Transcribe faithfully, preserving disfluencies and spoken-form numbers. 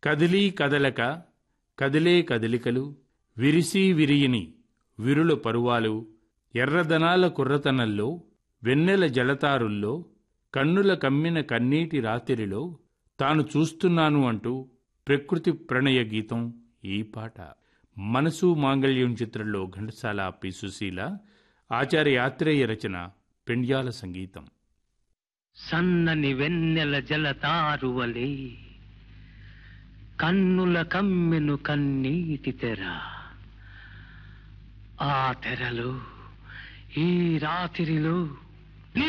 కదిలీ కదలక కదిలే కదలికలు, విరిసి విరియిని విరుల పరువాలు, ఎర్రదనాల కుర్రతనంలో, వెన్నెల జలతారుల్లో, కన్నుల కమ్మిన కన్నీటి రాత్రిలో తాను చూస్తున్నాను అంటూ ప్రకృతి ప్రణయ గీతం ఈ పాట. మనసు మాంగళ్యం చిత్రంలో ఘంటసాల పి సుశీల, ఆచార్య ఆత్రేయ రచన, పెండ్యాల సంగీతం. సన్నని వెన్నెల జలతారువలే కన్నుల కమ్మెను కన్నీటి తెర, ఆ తెరలో ఈ రాత్రిలో